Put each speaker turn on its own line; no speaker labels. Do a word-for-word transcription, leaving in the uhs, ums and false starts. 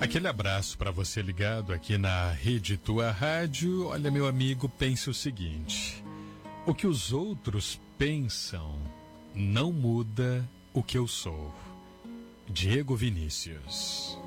Aquele abraço para você ligado aqui na Rede Tua Rádio. Olha, meu amigo, pense o seguinte: o que os outros pensam não muda o que eu sou. Diego Vinícius.